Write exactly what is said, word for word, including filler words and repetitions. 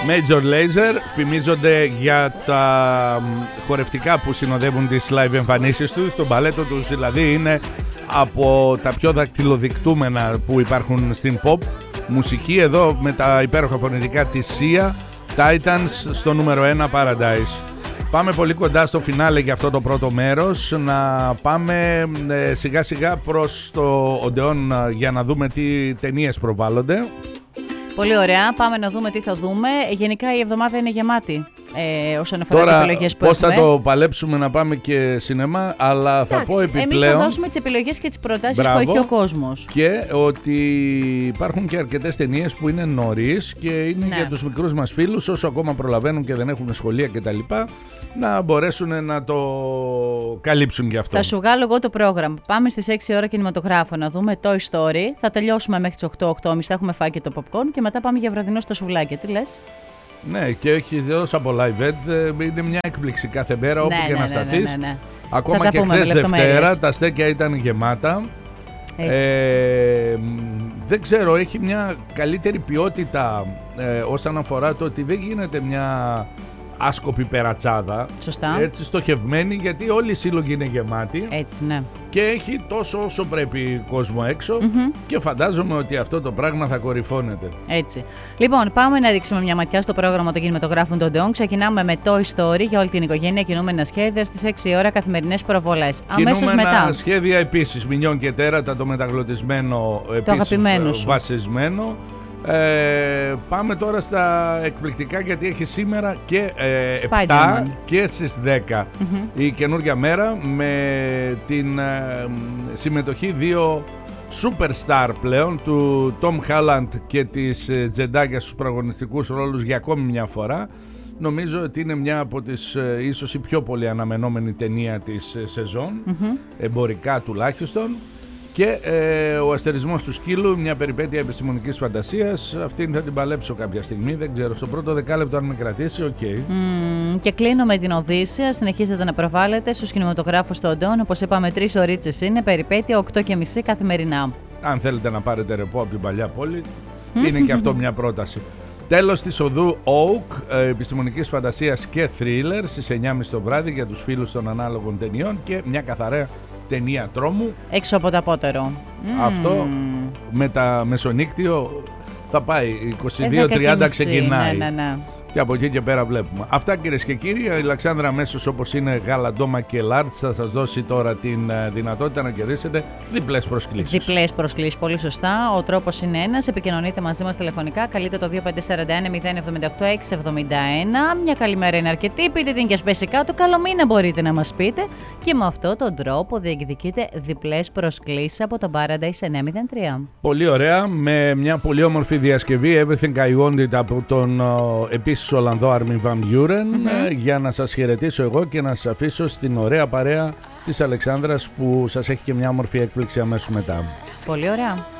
Major Lazer φημίζονται για τα χορευτικά που συνοδεύουν τις live εμφανίσεις τους. Το μπαλέτο τους δηλαδή είναι από τα πιο δακτυλοδεικτούμενα που υπάρχουν στην pop μουσική, εδώ με τα υπέροχα φωνητικά της Sia, Titans στο νούμερο ένα Paradise. Πάμε πολύ κοντά στο φινάλε για αυτό το πρώτο μέρος. Να πάμε ε, σιγά σιγά προς το Οντεόν για να δούμε τι ταινίες προβάλλονται. Πολύ ωραία, πάμε να δούμε τι θα δούμε. Γενικά η εβδομάδα είναι γεμάτη ε, όσον αφορά τις επιλογές που πώς έχουμε. θα το παλέψουμε να πάμε και σινεμά, αλλά Εντάξει, θα πω επιπλέον. Εμείς θα δώσουμε τις επιλογές και τις προτάσεις Μπράβο, που έχει ο κόσμος. Και ότι υπάρχουν και αρκετές ταινίες που είναι νωρίς και είναι ναι. για τους μικρούς μας φίλους, όσο ακόμα προλαβαίνουν και δεν έχουν σχολεία κτλ., να μπορέσουν να το καλύψουν γι' αυτό. Θα σου βγάλω εγώ το πρόγραμμα. Πάμε στις έξι ώρα κινηματογράφο να δούμε Toy Story. Θα τελειώσουμε μέχρι τις οκτώ οκτώ και μισή, θα έχουμε φάει και το popcorn και μετά πάμε για βραδινό στα σουβλάκια. Τι λες? Ναι, και έχει δώσει από live ed, είναι μια έκπληξη κάθε μέρα όπου ναι, και ναι, να ναι, σταθείς. Ναι, ναι, ναι. Ακόμα και χθες Δευτέρα τα στέκια ήταν γεμάτα. Ε, δεν ξέρω, έχει μια καλύτερη ποιότητα ε, όσον αφορά το ότι δεν γίνεται μια άσκοπη περατσάδα. Σωστά. Έτσι στοχευμένη, γιατί όλοι οι σύλλογοι είναι γεμάτοι. Έτσι, ναι. Και έχει τόσο όσο πρέπει κόσμο έξω mm-hmm. και φαντάζομαι ότι αυτό το πράγμα θα κορυφώνεται. Έτσι. Λοιπόν, πάμε να ρίξουμε μια ματιά στο πρόγραμμα των κινηματογράφων των Ντεόν. Ξεκινάμε με Toy Story για όλη την οικογένεια, κινούμενα σχέδια στις έξι ώρα καθημερινές προβολές. Αμέσως μετά. Σχέδια επίσης, Μινιόν και Τέρατα, το μεταγλωτισμένο, το αγαπημένο σου. Βασισμένο. Ε, πάμε τώρα στα εκπληκτικά, γιατί έχει σήμερα και ε, επτά και στις δέκα mm-hmm. η καινούργια μέρα με την ε, συμμετοχή δύο superstar πλέον του Tom Holland και της Zendaya στους πρωταγωνιστικούς ρόλους για ακόμη μια φορά. Νομίζω ότι είναι μια από τις ε, ίσως η πιο πολύ αναμενόμενη ταινία της ε, σεζόν, mm-hmm. εμπορικά τουλάχιστον. Και ε, ο αστερισμός του σκύλου, μια περιπέτεια επιστημονικής φαντασίας. Αυτήν θα την παλέψω κάποια στιγμή, δεν ξέρω. Στο πρώτο δεκάλεπτο αν με κρατήσει, οκ. Okay. Mm, και κλείνω με την Οδύσσεια. Συνεχίζετε να προβάλλετε στους κινηματογράφους των Ντεόν. Όπως είπαμε, τρεις ωρίτσες είναι. Περιπέτεια οκτώ και μισή καθημερινά. Αν θέλετε να πάρετε ρεπό από την παλιά πόλη, είναι και αυτό μια πρόταση. Τέλος της οδού Oak, επιστημονικής φαντασίας και thriller στις εννιά και μισή το βράδυ για τους φίλους των ανάλογων ταινιών και μια καθαρά ταινία τρόμου. Έξω από το απότερο. Αυτό mm. με τα μεσονύκτιο θα πάει. είκοσι δύο τριάντα ξεκινάει. Ναι, ναι, ναι. Και από εκεί και πέρα βλέπουμε. Αυτά, κυρίες και κύριοι. Η Αλεξάνδρα αμέσως, όπως είναι γαλαντόμα και λάρτς, θα σας δώσει τώρα την δυνατότητα να κερδίσετε διπλές προσκλήσεις. Διπλές προσκλήσεις, πολύ σωστά. Ο τρόπος είναι ένας. Επικοινωνείτε μαζί μας τηλεφωνικά. Καλείτε το δύο πέντε τέσσερα ένα μηδέν εβδομήντα οκτώ έξι εβδομήντα ένα. Μια καλημέρα είναι αρκετή. Πείτε την και σπέσει κάτω. Καλό μήνα μπορείτε να μας πείτε. Και με αυτόν τον τρόπο διεκδικείτε διπλές προσκλήσεις από το Paradise εννιακόσια τρία. Πολύ ωραία. Με μια πολύ όμορφη διασκευή. Everything I Wanted από τον επίσης Ολλανδό Armin van Buuren, mm-hmm. για να σας χαιρετήσω εγώ και να σας αφήσω στην ωραία παρέα της Αλεξάνδρας, που σας έχει και μια όμορφη έκπληξη αμέσως μετά. Πολύ ωραία.